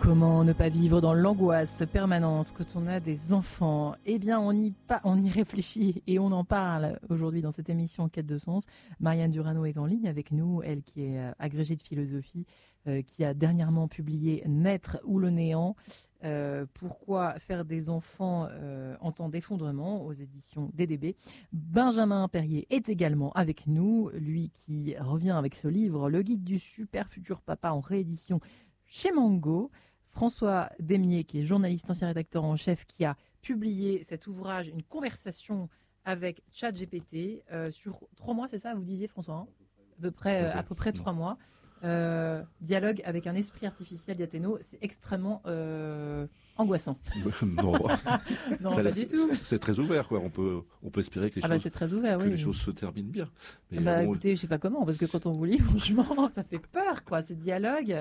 Comment ne pas vivre dans l'angoisse permanente quand on a des enfants? Eh bien, on y réfléchit et on en parle aujourd'hui dans cette émission Quête de sens. Marianne Durano est en ligne avec nous, elle qui est agrégée de philosophie, qui a dernièrement publié Naître ou le néant. Pourquoi faire des enfants en temps d'effondrement aux éditions DDB. Benjamin Perrier est également avec nous, lui qui revient avec ce livre, Le guide du super futur papa en réédition chez Mango. François Demier, qui est journaliste, ancien rédacteur en chef, qui a publié cet ouvrage, une conversation avec ChatGPT sur 3 mois, c'est ça, vous disiez François, hein, à peu près 3 mois. Dialogue avec un esprit artificiel d'Athéno, c'est extrêmement angoissant. Non, non, pas du tout. C'est très ouvert, quoi. On peut espérer que c'est très ouvert, les choses se terminent bien. Mais écoutez, je sais pas comment, parce que quand on vous lit, franchement, ça fait peur, quoi. Ces dialogues.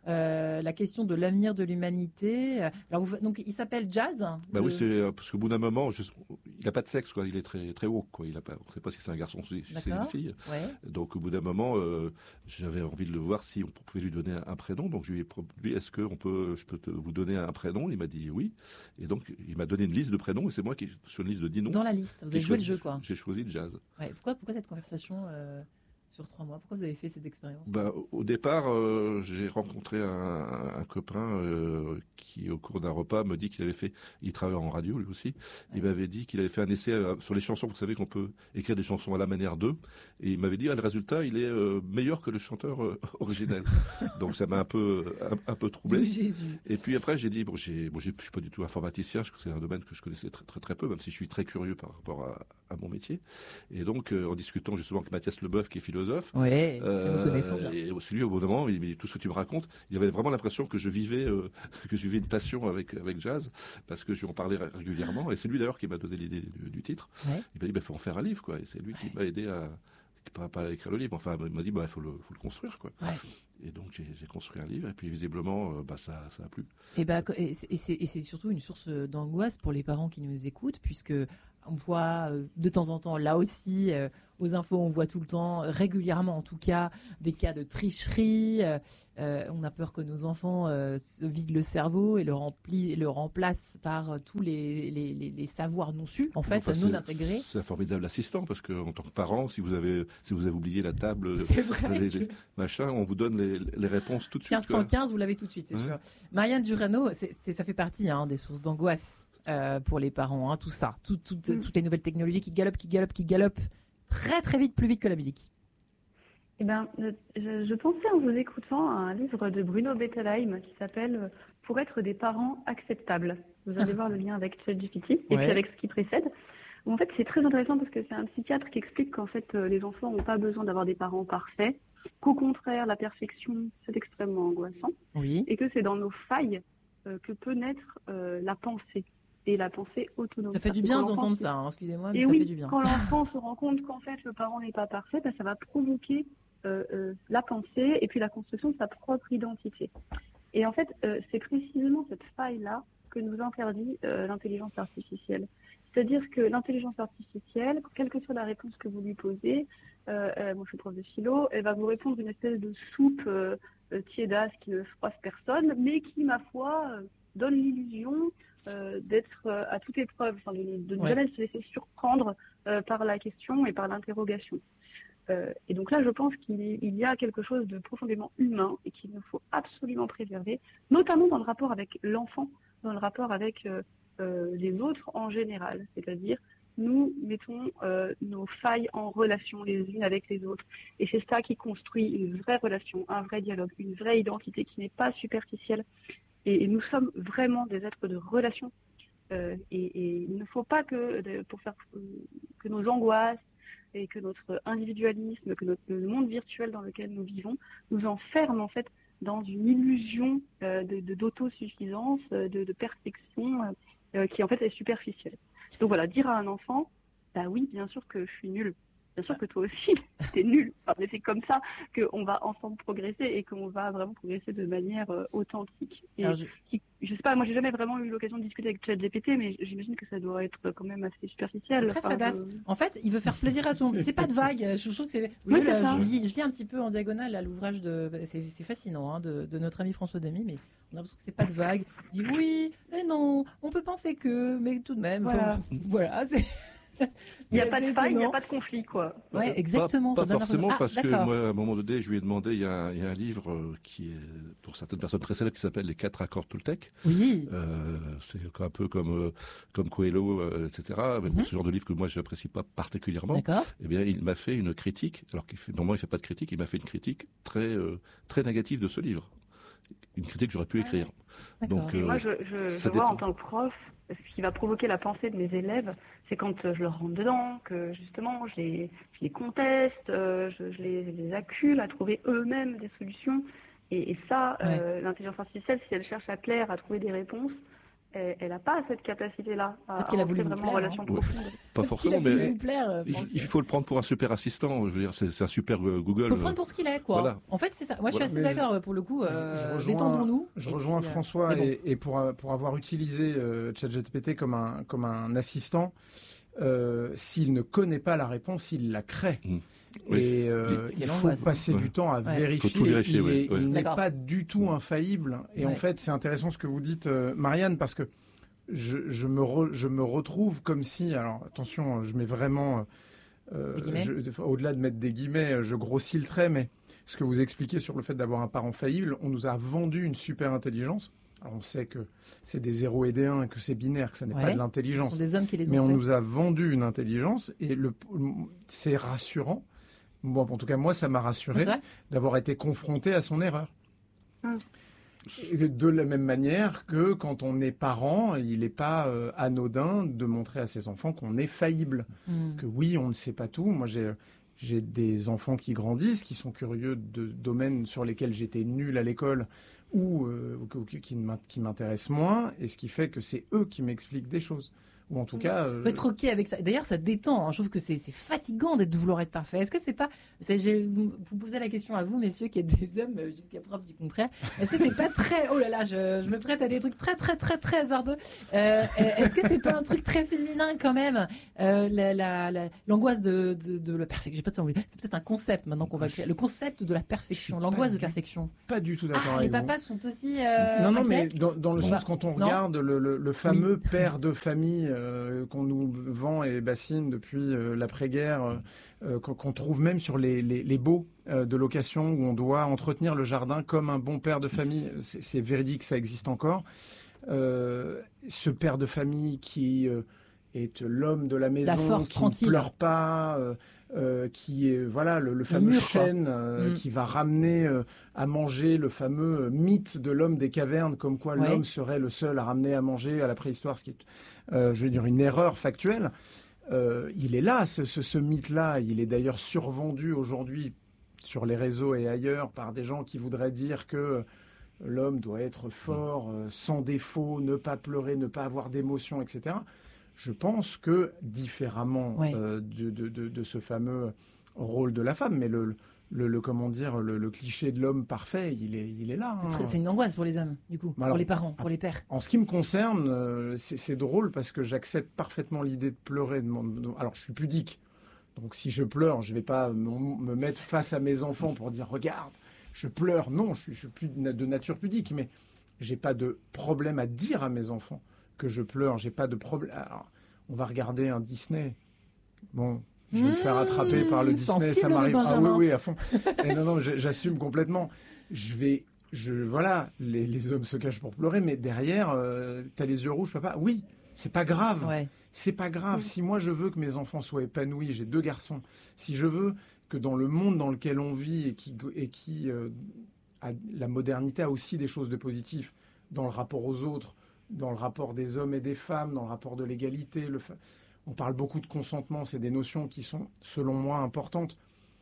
La question de l'avenir de l'humanité. Alors, donc, il s'appelle Jazz. Oui, c'est parce qu'au bout d'un moment, il n'a pas de sexe, quoi. Il est très très haut, quoi. On ne sait pas si c'est un garçon ou si c'est une fille. Ouais. Donc, au bout d'un moment, j'avais envie de le voir si on pouvait lui donner un prénom. Donc, je lui ai proposé, est-ce que je peux vous donner un prénom? Il m'a dit oui. Et donc, il m'a donné une liste de prénoms et c'est moi qui sur une liste de 10 noms. Dans la liste, vous avez joué le jeu, quoi. J'ai choisi Jazz. Ouais. Pourquoi cette conversation sur 3 mois? Pourquoi vous avez fait cette expérience? Au départ, j'ai rencontré un copain qui, au cours d'un repas, me dit il travaille en radio lui aussi, il m'avait dit qu'il avait fait un essai sur les chansons. Vous savez qu'on peut écrire des chansons à la manière d'eux, et il m'avait dit le résultat, il est meilleur que le chanteur originel. Donc ça m'a un peu troublé. Jésus. Et puis après, j'ai dit je suis pas du tout informaticien, c'est un domaine que je connaissais très très très peu, même si je suis très curieux par rapport à mon métier. Et donc en discutant justement avec Mathias Leboeuf, qui est philosophe. Oui, nous connaissons bien. Et c'est lui, au bout d'un moment, il me dit tout ce que tu me racontes. Il avait vraiment l'impression que je vivais une passion avec Jazz, parce que je lui en parlais régulièrement. Et c'est lui d'ailleurs qui m'a donné l'idée du titre. Ouais. Il m'a dit, faut en faire un livre, quoi. Et c'est lui qui m'a aidé pas à écrire le livre. Enfin, il m'a dit, il faut le construire, quoi. Ouais. Et donc j'ai construit un livre. Et puis visiblement, ça a plu. Et c'est surtout une source d'angoisse pour les parents qui nous écoutent, puisque on voit de temps en temps, là aussi, aux infos, on voit tout le temps, régulièrement en tout cas, des cas de tricherie. On a peur que nos enfants se vident le cerveau et le remplacent par tous les savoirs non sus, en fait, non intégrés. C'est un formidable assistant, parce que en tant que parent, si vous avez oublié la table, machin, on vous donne les réponses tout de suite. 1515, vous l'avez tout de suite, c'est sûr. Marianne Durano, ça fait partie des sources d'angoisse. Pour les parents, tout ça, toutes les nouvelles technologies qui galopent très très vite, plus vite que la musique. Eh ben, je pensais en vous écoutant à un livre de Bruno Bettelheim qui s'appelle Pour être des parents acceptables. Vous allez voir le lien avec ChatGPT et puis avec ce qui précède. En fait, c'est très intéressant parce que c'est un psychiatre qui explique qu'en fait, les enfants n'ont pas besoin d'avoir des parents parfaits, qu'au contraire, la perfection, c'est extrêmement angoissant, et que c'est dans nos failles que peut naître la pensée. Et la pensée autonome. Ça fait du bien d'entendre ça, excusez-moi, mais et ça fait du bien. Quand l'enfant se rend compte qu'en fait le parent n'est pas parfait, ça va provoquer la pensée et puis la construction de sa propre identité. Et en fait, c'est précisément cette faille-là que nous interdit l'intelligence artificielle. C'est-à-dire que l'intelligence artificielle, quelle que soit la réponse que vous lui posez, moi je suis prof de philo, elle va vous répondre une espèce de soupe tiédasse qui ne froisse personne, mais qui, ma foi, donne l'illusion d'être à toute épreuve, de ne jamais se laisser surprendre par la question et par l'interrogation. Et donc là, je pense qu'il y a quelque chose de profondément humain et qu'il nous faut absolument préserver, notamment dans le rapport avec l'enfant, dans le rapport avec les autres en général. C'est-à-dire, nous mettons nos failles en relation les unes avec les autres. Et c'est ça qui construit une vraie relation, un vrai dialogue, une vraie identité qui n'est pas superficielle. Et nous sommes vraiment des êtres de relation. Et il ne faut pas que nos angoisses et que notre individualisme, que le monde virtuel dans lequel nous vivons, nous enferme en fait dans une illusion d'autosuffisance, de perfection qui en fait est superficielle. Donc voilà, dire à un enfant, oui, bien sûr que je suis nulle, bien sûr que toi aussi, t'es nul. Enfin, mais c'est comme ça qu'on va ensemble progresser et qu'on va vraiment progresser de manière authentique. Et Alors, je sais pas, moi j'ai jamais vraiment eu l'occasion de discuter avec ChatGPT, mais j'imagine que ça doit être quand même assez superficiel. Très fadasse. En fait, il veut faire plaisir à tout le monde. C'est pas de vague. Je trouve que c'est. Oui, Oui, c'est ça. je lis un petit peu en diagonale là, l'ouvrage de. C'est fascinant hein, de notre ami François Demy, mais on a l'impression que c'est pas de vague. Il dit oui, mais non, on peut penser que, mais tout de même. Voilà. Voilà, c'est. Il n'y a pas de faille, il n'y a étonnant. pas de conflit, quoi. Ouais, exactement. Pas ça donne forcément, l'impression- parce que d'accord. moi, à un moment donné, je lui ai demandé, il y a un livre qui est, pour certaines personnes très célèbres, qui s'appelle Les 4 accords Toltec. Oui. C'est un peu comme Coelho, etc. Mais bon, ce genre de livre que moi, je n'apprécie pas particulièrement. D'accord. Eh bien, il m'a fait une critique, alors normalement, il ne fait pas de critique, il m'a fait une critique très négative de ce livre. Une critique que j'aurais pu écrire. D'accord. Donc, Et moi, je ça vois dépend. en tant que prof, ce qui va provoquer la pensée de mes élèves, c'est quand je leur rentre dedans, que justement, je les conteste, je les accule à trouver eux-mêmes des solutions. Et ça, l'intelligence artificielle, si elle cherche à plaire, à trouver des réponses, elle n'a pas cette capacité-là à Peut-être qu'elle a voulu entrer vous vraiment en plaire, relation hein. profonde. Pas Il a forcément, voulu mais vous plaire. il faut le prendre pour un super assistant. Je veux dire, c'est un super Google. Il faut le prendre pour ce qu'il est, quoi. Voilà. En fait, c'est ça. Moi, je suis assez Mais d'accord pour le coup. je Détendons-nous. Je Et rejoins puis, François mais bon. et pour avoir utilisé ChatGPT comme un assistant, s'il ne connaît pas la réponse, il la crée. Oui. Et C'est il faut l'angoisse. passer Ouais. du temps à Ouais. vérifier. Faut tout vérifier, il ouais. il n'est D'accord. pas du tout infaillible. Et Ouais. en fait, c'est intéressant ce que vous dites, Marianne, parce que je me retrouve comme si, alors attention, je mets vraiment, Des guillemets. au-delà de mettre des guillemets, je grossis le trait, mais ce que vous expliquez sur le fait d'avoir un parent faillible, on nous a vendu une super intelligence. Alors, on sait que c'est des 0 et des 1, que c'est binaire, que ça n'est Ouais. pas de Ce l'intelligence. sont des hommes qui les ont Mais on fait. nous a vendu une intelligence et c'est rassurant. Bon, en tout cas, moi, ça m'a C'est rassuré vrai. d'avoir été confronté à son erreur. Hum. Et de la même manière que quand on est parent, il n'est pas anodin de montrer à ses enfants qu'on est faillible. Hmm. Que oui, on ne sait pas tout. Moi, j'ai des enfants qui grandissent, qui sont curieux de domaines sur lesquels j'étais nul à l'école ou qui m'intéressent moins, et ce qui fait que c'est eux qui m'expliquent des choses. Ou en tout cas... Faut être ok avec ça. D'ailleurs, ça détend. hein. Je trouve que c'est fatigant de vouloir être parfait. Est-ce que c'est pas. Vous posez la question à vous, messieurs, qui êtes des hommes jusqu'à preuve du contraire. Est-ce que c'est pas très. Oh là là, je me prête à des trucs très, très, très, très hasardeux. Est-ce que c'est pas un truc très féminin quand même l'angoisse de la perfection. J'ai pas de C'est peut-être un concept maintenant qu'on va créer. Le concept de la perfection, Je suis l'angoisse pas de perfection. Pas du tout d'accord Ah, les avec vous. papas sont aussi. Non, non, inquiets mais dans le Bon, sens, bah, quand on non. regarde le fameux père de famille qu'on nous vend et bassine depuis l'après-guerre, qu'on trouve même sur les baux de location où on doit entretenir le jardin comme un bon père de famille, c'est véridique, ça existe encore. Ce père de famille qui est l'homme de la maison, force qui tranquille. ne pleure pas, qui est voilà le fameux mur, quoi. chêne qui va ramener à manger, le fameux mythe de l'homme des cavernes, comme quoi Ouais. l'homme serait le seul à ramener à manger à la préhistoire, ce qui est, je veux dire, une erreur factuelle. Il est là, ce mythe-là. Il est d'ailleurs survendu aujourd'hui sur les réseaux et ailleurs par des gens qui voudraient dire que l'homme doit être fort, sans défaut, ne pas pleurer, ne pas avoir d'émotion, etc. Je pense que différemment Ouais. de ce fameux rôle de la femme, mais comment dire, le cliché de l'homme parfait, il est là. hein. C'est une angoisse pour les hommes, du coup, Alors, pour les parents, pour les pères. En ce qui me concerne, c'est drôle parce que j'accepte parfaitement l'idée de pleurer. Alors, je suis pudique. Donc, si je pleure, je ne vais pas me mettre face à mes enfants pour dire « Regarde, je pleure ». Non, je suis plus de nature pudique, mais j'ai pas de problème à dire à mes enfants que je pleure. J'ai pas de problème. Alors, on va regarder un Disney. Bon, je vais me faire attraper par le Disney, ça sensible, m'arrive. Ah Benjamin. oui, à fond. Et non, j'assume complètement. Voilà, les hommes se cachent pour pleurer, mais derrière, t'as les yeux rouges, papa. Oui, c'est pas grave. Ouais. C'est pas grave. Si moi je veux que mes enfants soient épanouis, j'ai 2 garçons. Si je veux que dans le monde dans lequel on vit et qui la modernité a aussi des choses de positif dans le rapport aux autres, dans le rapport des hommes et des femmes, dans le rapport de l'égalité. On parle beaucoup de consentement, c'est des notions qui sont, selon moi, importantes.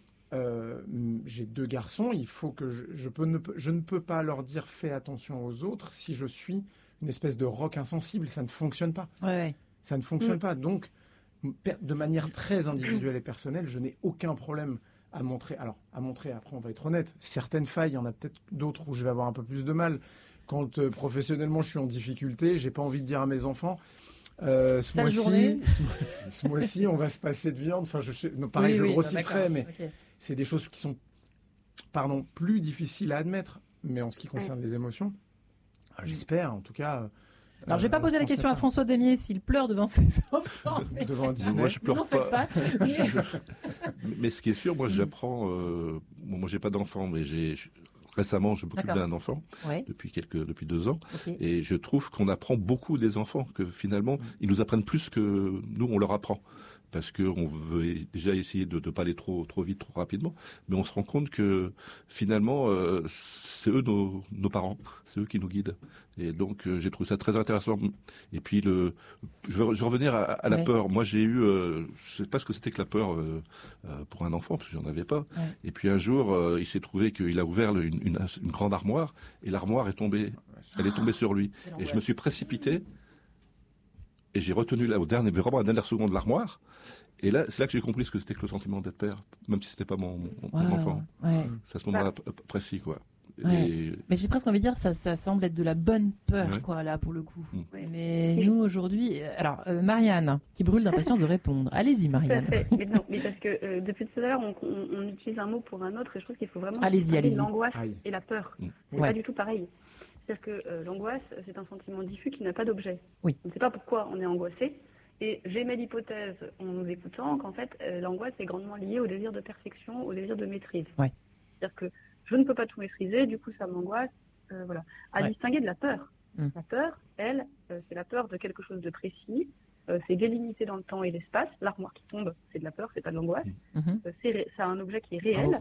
J'ai 2 garçons, il faut que je ne peux pas leur dire fais attention aux autres si je suis une espèce de roc insensible, ça ne fonctionne pas. Ouais. Ça ne fonctionne pas. Donc, de manière très individuelle et personnelle, je n'ai aucun problème à montrer. Alors, à montrer, après, on va être honnête, certaines failles, il y en a peut-être d'autres où je vais avoir un peu plus de mal. Quand professionnellement, je suis en difficulté, j'ai pas envie de dire à mes enfants... ce mois-ci, on va se passer de viande. Enfin, pareil, je grossis le trait, mais c'est des choses qui sont, plus difficiles à admettre. Mais en ce qui concerne les émotions, j'espère, en tout cas. Alors, je vais pas poser la question à François Damier s'il pleure devant ses enfants. Devant Disney. Moi, je pleure pas. Mais... mais ce qui est sûr, moi, j'apprends. Moi, j'ai pas d'enfant, mais récemment, je m'occupe d'un enfant depuis 2 ans, et je trouve qu'on apprend beaucoup des enfants, que finalement, ils nous apprennent plus que nous, on leur apprend. Parce qu'on veut déjà essayer de ne pas aller trop vite, trop rapidement, mais on se rend compte que finalement, c'est eux nos parents, c'est eux qui nous guident. Et donc, j'ai trouvé ça très intéressant. Et puis, je vais revenir à la peur. Moi, j'ai eu, je sais pas ce que c'était que la peur pour un enfant, parce que j'en avais pas. Et puis un jour, il s'est trouvé qu'il a ouvert une grande armoire, et l'armoire est tombée. Elle est tombée sur lui. Et je me suis précipité. Et j'ai retenu là, vraiment à la dernière seconde, l'armoire. Et là, c'est là que j'ai compris ce que c'était que le sentiment d'être père, même si c'était pas mon enfant. C'est à ce moment-là précis, quoi. Mais j'ai presque envie de dire, ça semble être de la bonne peur, quoi, là, pour le coup. Mais nous, aujourd'hui... Alors, Marianne, qui brûle d'impatience de répondre. Allez-y, Marianne. Mais parce que depuis tout à l'heure, on utilise un mot pour un autre, et je trouve qu'il faut vraiment... Allez-y. L'angoisse et la peur. C'est pas du tout pareil. C'est-à-dire que l'angoisse, c'est un sentiment diffus qui n'a pas d'objet. On ne sait pas pourquoi on est angoissé. Et j'émets l'hypothèse, en nous écoutant, qu'en fait, l'angoisse est grandement liée au désir de perfection, au désir de maîtrise. C'est-à-dire que je ne peux pas tout maîtriser, du coup, ça m'angoisse. Voilà. À distinguer de la peur. La peur, elle, c'est la peur de quelque chose de précis. C'est délimité dans le temps et l'espace. L'armoire qui tombe, c'est de la peur, c'est pas de l'angoisse. Ça a un objet qui est réel.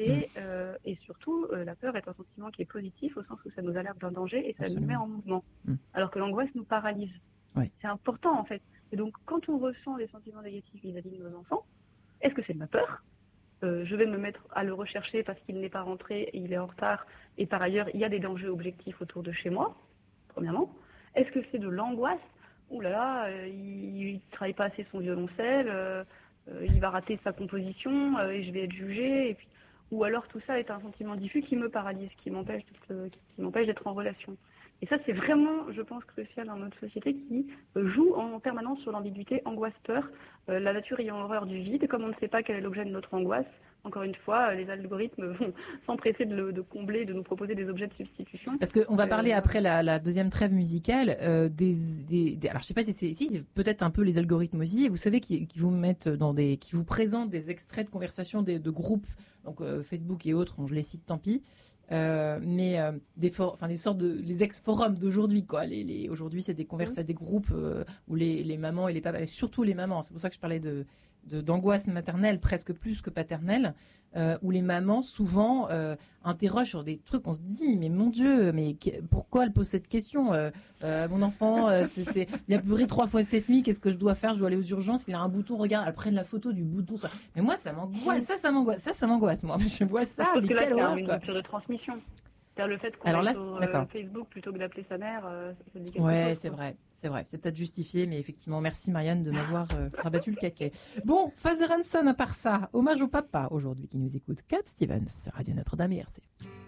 Et surtout, la peur est un sentiment qui est positif au sens où ça nous alerte d'un danger et ça nous met en mouvement. Alors que l'angoisse nous paralyse. C'est important, en fait. Et donc, quand on ressent des sentiments négatifs vis-à-vis de nos enfants, est-ce que c'est de la peur ? Je vais me mettre à le rechercher parce qu'il n'est pas rentré et il est en retard. Et par ailleurs, il y a des dangers objectifs autour de chez moi, premièrement. Est-ce que c'est de l'angoisse ? Ouh là là, il ne travaille pas assez son violoncelle, il va rater sa composition et je vais être jugée. Et puis... Ou alors tout ça est un sentiment diffus qui me paralyse, qui m'empêche d'être en relation. Et ça, c'est vraiment, je pense, crucial dans notre société qui joue en permanence sur l'ambiguïté angoisse-peur. La nature ayant horreur du vide, comme on ne sait pas quel est l'objet de notre angoisse, encore une fois, les algorithmes vont s'empresser de combler, de nous proposer des objets de substitution. Parce qu'on va parler après la deuxième trêve musicale alors je sais pas si peut-être un peu les algorithmes aussi. Vous savez qui vous mettent qui vous présentent des extraits de conversations de groupes, donc Facebook et autres. Je les cite, tant pis. Mais des sortes les ex-forums d'aujourd'hui, quoi. Aujourd'hui, c'est des conversations, des groupes où les mamans et les papas, et surtout les mamans. C'est pour ça que je parlais d'angoisse maternelle presque plus que paternelle, où les mamans souvent interrogent sur des trucs. On se dit, mais mon Dieu, mais pourquoi elle pose cette question mon enfant, il a pleuré 3 fois cette nuit. Qu'est-ce que je dois faire ? Je dois aller aux urgences. Il a un bouton. Regarde, elle prenne la photo du bouton. Mais moi, ça m'angoisse. Ça m'angoisse. Moi, je vois ça. Parce que là, c'est une rupture de transmission. C'est-à-dire le fait qu'on aille sur Facebook plutôt que d'appeler sa mère, ça dit quelque chose. C'est vrai. C'est peut-être justifié, mais effectivement, merci Marianne de m'avoir rabattu le caquet. Bon, Father and Son, à part ça, hommage au papa aujourd'hui qui nous écoute. Cat Stevens, Radio Notre-Dame et RC.